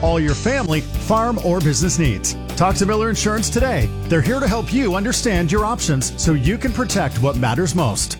all your family, farm, or business needs. Talk to Miller Insurance today. They're here to help you understand your options so you can protect what matters most.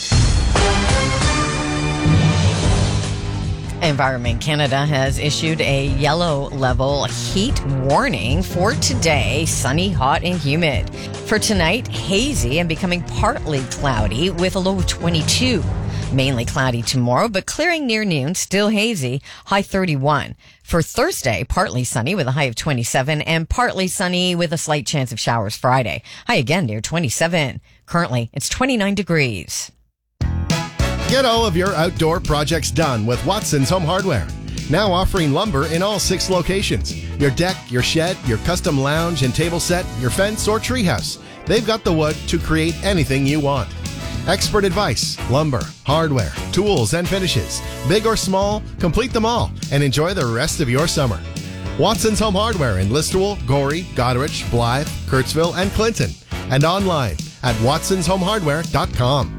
Environment Canada has issued a yellow level heat warning for today, sunny, hot, and humid. For tonight, hazy and becoming partly cloudy with a low of 22. Mainly cloudy tomorrow, but clearing near noon, still hazy, high 31. For Thursday, partly sunny with a high of 27 and partly sunny with a slight chance of showers Friday. High again near 27. Currently, it's 29 degrees. Get all of your outdoor projects done with Watson's Home Hardware. Now offering lumber in all 6 locations. Your deck, your shed, your custom lounge and table set, your fence or treehouse. They've got the wood to create anything you want. Expert advice, lumber, hardware, tools and finishes. Big or small, complete them all and enjoy the rest of your summer. Watson's Home Hardware in Listowel, Gorey, Goderich, Blythe, Kurtzville and Clinton. And online at watsonshomehardware.com.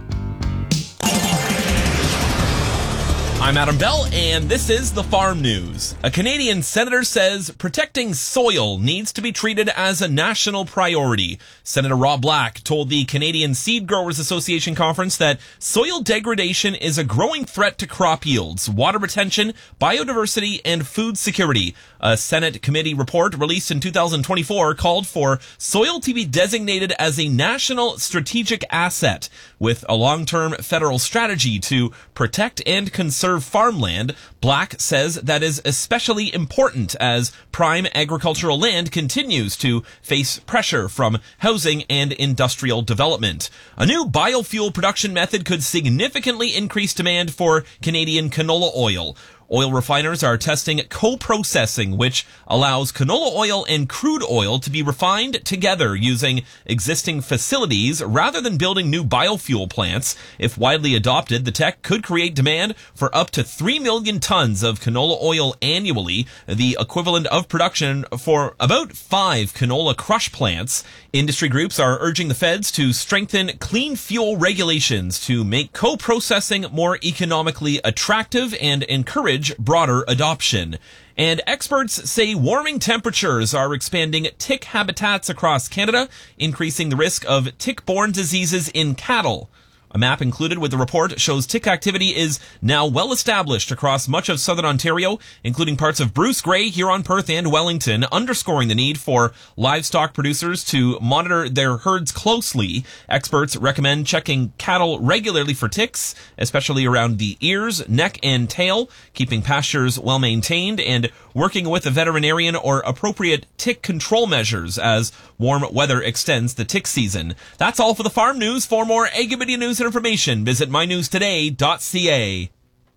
I'm Adam Bell, and this is the Farm News. A Canadian senator says protecting soil needs to be treated as a national priority. Senator Rob Black told the Canadian Seed Growers Association conference that soil degradation is a growing threat to crop yields, water retention, biodiversity, and food security. A Senate committee report released in 2024 called for soil to be designated as a national strategic asset with a long-term federal strategy to protect and conserve farmland. Black says that is especially important as prime agricultural land continues to face pressure from housing and industrial development. A new biofuel production method could significantly increase demand for Canadian canola oil. Oil refiners are testing co-processing, which allows canola oil and crude oil to be refined together using existing facilities rather than building new biofuel plants. If widely adopted, the tech could create demand for up to 3 million tons of canola oil annually, the equivalent of production for about 5 canola crush plants. Industry groups are urging the feds to strengthen clean fuel regulations to make co-processing more economically attractive and encourage broader adoption. And experts say warming temperatures are expanding tick habitats across Canada, increasing the risk of tick-borne diseases in cattle. A map included with the report shows tick activity is now well established across much of southern Ontario, including parts of Bruce Grey, Huron, Perth, and Wellington, underscoring the need for livestock producers to monitor their herds closely. Experts recommend checking cattle regularly for ticks, especially around the ears, neck, and tail, keeping pastures well maintained, and working with a veterinarian or appropriate tick control measures as warm weather extends the tick season. That's all for the Farm News. For more Agribidia news and information, visit mynewstoday.ca.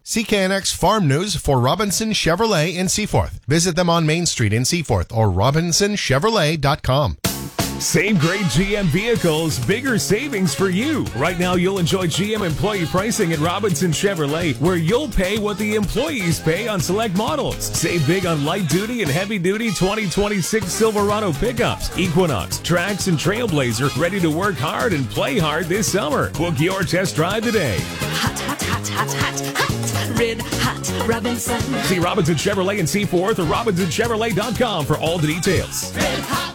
CKNX Farm News for Robinson Chevrolet in Seaforth. Visit them on Main Street in Seaforth or robinsonchevrolet.com. Same great GM vehicles, bigger savings for you. Right now, you'll enjoy GM employee pricing at Robinson Chevrolet, where you'll pay what the employees pay on select models. Save big on light-duty and heavy-duty 2026 Silverado pickups, Equinox, Trax, and Trailblazer, ready to work hard and play hard this summer. Book your test drive today. Hot, hot, hot, hot, hot, hot. Red hot Robinson. See Robinson Chevrolet in Seaforth or robinsonchevrolet.com for all the details. Red hot.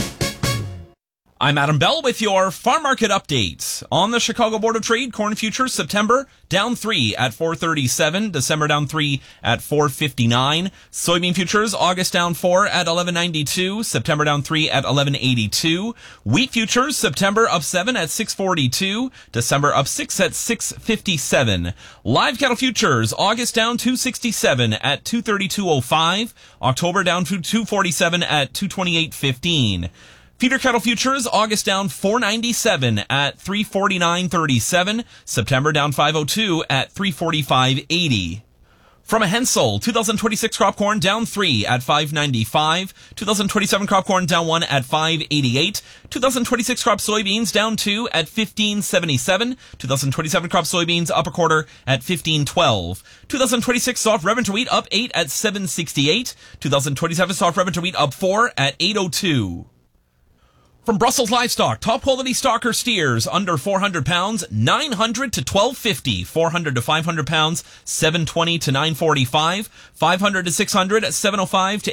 I'm Adam Bell with your farm market updates. On the Chicago Board of Trade, corn futures September down 3 at 437, December down 3 at 459. Soybean futures August down 4 at 1192, September down 3 at 1182. Wheat futures September up 7 at 642, December up 6 at 657. Live cattle futures August down 267 at 232.05, October down to 247 at 228.15. Feeder cattle futures, August down 497 at 349.37. September down 502 at 345.80. From a Hensel, 2026 crop corn down 3 at 595. 2027 crop corn down 1 at 588. 2026 crop soybeans down 2 at 1577. 2027 crop soybeans up a quarter at 1512. 2026 soft red winter wheat up 8 at 768. 2027 soft red winter wheat up 4 at 802. From Brussels Livestock, top quality stocker steers under 400 pounds, 900 to 1250, 400 to 500 pounds, 720 to 945, 500 to 600, 705 to